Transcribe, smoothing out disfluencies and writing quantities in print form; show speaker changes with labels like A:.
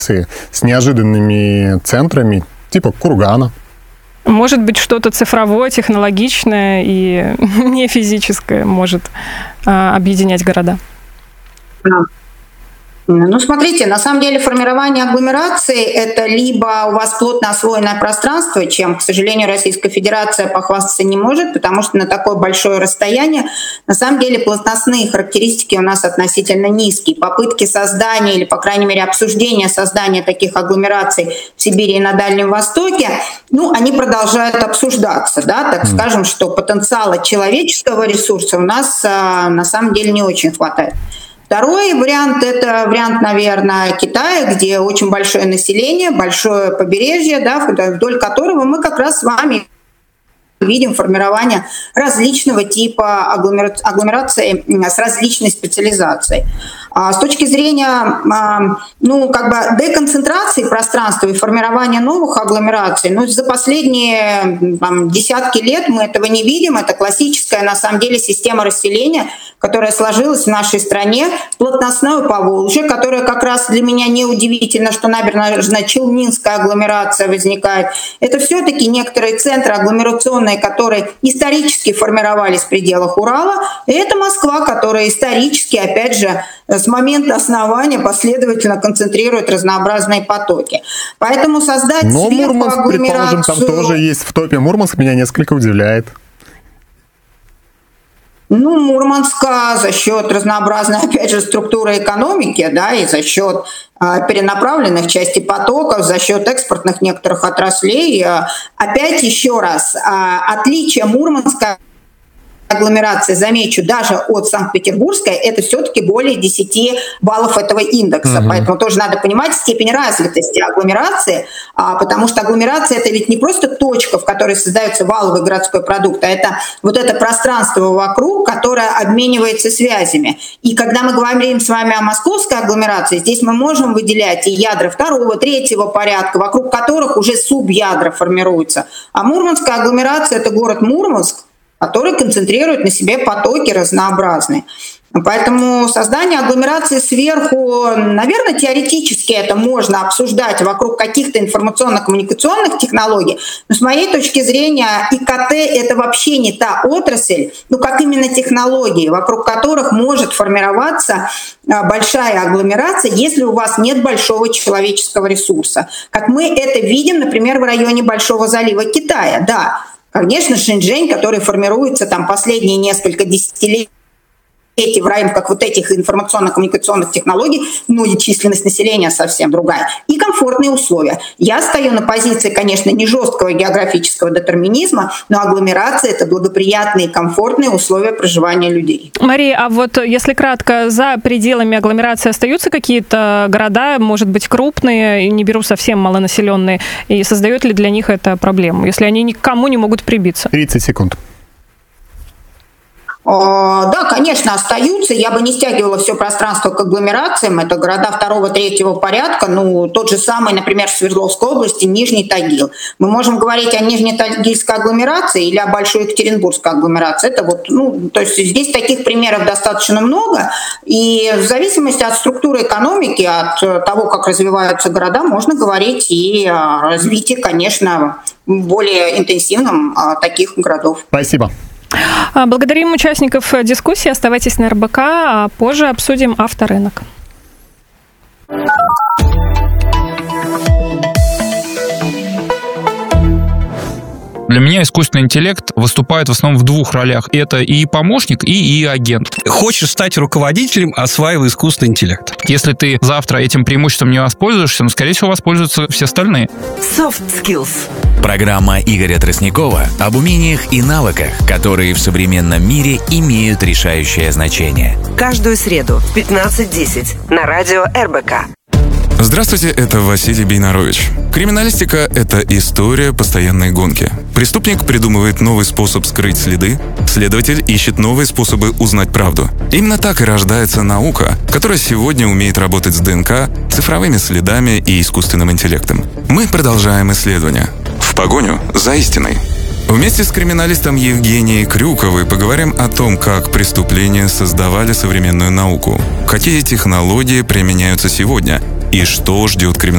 A: с неожиданными центрами, типа Кургана.
B: Может быть, что-то цифровое, технологичное и не физическое может объединять города?
C: Ну, смотрите, на самом деле формирование агломерации – это либо у вас плотно освоенное пространство, чем, к сожалению, Российская Федерация похвастаться не может, потому что на такое большое расстояние на самом деле плотностные характеристики у нас относительно низкие. Попытки создания или, по крайней мере, обсуждения создания таких агломераций в Сибири и на Дальнем Востоке, ну, они продолжают обсуждаться, да, так скажем, что потенциала человеческого ресурса у нас на самом деле не очень хватает. Второй вариант – это вариант, наверное, Китая, где очень большое население, большое побережье, да, вдоль которого мы как раз с вами видим формирование различного типа агломерации с различной специализацией. С точки зрения деконцентрации пространства и формирования новых агломераций, за последние десятки лет мы этого не видим. Это классическая, на самом деле, система расселения, которая сложилась в нашей стране, плотностное Поволжье, которое как раз для меня неудивительно, что набережно-челнинская агломерация возникает. Это все-таки некоторые центры агломерационные, которые исторически формировались в пределах Урала, и это Москва, которая исторически, опять же, с момента основания последовательно концентрирует разнообразные потоки. Поэтому создать сверху
A: Мурманск,
C: агломерацию...
A: предположим, там тоже есть в топе. Мурманск меня несколько удивляет.
C: Мурманска за счет разнообразной, опять же, структуры экономики, да, и за счет перенаправленных части потоков, за счет экспортных некоторых отраслей. Опять еще раз, отличие Мурманска агломерации, замечу, даже от Санкт-Петербургской, это все-таки более 10 баллов этого индекса. Поэтому тоже надо понимать степень развитости агломерации, потому что агломерация – это ведь не просто точка, в которой создается валовый городской продукт, а это вот это пространство вокруг, которое обменивается связями. И когда мы говорим с вами о московской агломерации, здесь мы можем выделять и ядра второго, третьего порядка, вокруг которых уже субъядра формируются. А Мурманская агломерация – это город Мурманск, который концентрирует на себе потоки разнообразные. Поэтому создание агломерации сверху, наверное, теоретически это можно обсуждать вокруг каких-то информационно-коммуникационных технологий, но с моей точки зрения ИКТ – это вообще не та отрасль, как именно технологии, вокруг которых может формироваться большая агломерация, если у вас нет большого человеческого ресурса. Как мы это видим, например, в районе Большого залива Китая. Да, конечно, Шэньчжэнь, который формируется там последние несколько десятилетий в рамках вот этих информационно-коммуникационных технологий, но и численность населения совсем другая. И комфортные условия. Я стою на позиции, конечно, не жесткого географического детерминизма, но агломерация – это благоприятные, комфортные условия проживания людей.
B: Мария, а вот если кратко, за пределами агломерации остаются какие-то города, может быть, крупные, не беру совсем малонаселенные, и создает ли для них это проблему, если они никому не могут прибиться? 30 секунд.
C: Да, конечно, остаются. Я бы не стягивала все пространство к агломерациям. Это города второго, третьего порядка. Тот же самый, например, в Свердловской области Нижний Тагил. Мы можем говорить о Нижнетагильской агломерации или о Большой Екатеринбургской агломерации. Это то есть здесь таких примеров достаточно много. И в зависимости от структуры экономики, от того, как развиваются города, можно говорить и о развитии, конечно, более интенсивном таких городов.
A: Спасибо.
B: Благодарим участников дискуссии. Оставайтесь на РБК, а позже обсудим авторынок.
D: Для меня искусственный интеллект выступает в основном в двух ролях. Это и помощник, и агент.
E: Хочешь стать руководителем, осваивай искусственный интеллект.
D: Если ты завтра этим преимуществом не воспользуешься, скорее всего, воспользуются все остальные.
F: Soft Skills. Программа Игоря Тростникова об умениях и навыках, которые в современном мире имеют решающее значение.
G: Каждую среду в 15:10 на радио РБК.
H: Здравствуйте, это Василий Бейнарович. Криминалистика – это история постоянной гонки. Преступник придумывает новый способ скрыть следы, следователь ищет новые способы узнать правду. Именно так и рождается наука, которая сегодня умеет работать с ДНК, цифровыми следами и искусственным интеллектом. Мы продолжаем исследования. В погоню за истиной. Вместе с криминалистом Евгенией Крюковой поговорим о том, как преступления создавали современную науку, какие технологии применяются сегодня И что ждет